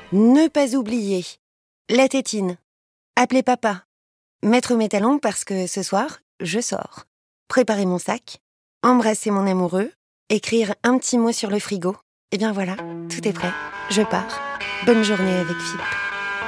Ne pas oublier. La tétine. Appeler papa. Mettre mes talons parce que ce soir, je sors. Préparer mon sac. Embrasser mon amoureux. Écrire un petit mot sur le frigo. Et bien voilà, tout est prêt. Je pars. Bonne journée avec Philippe.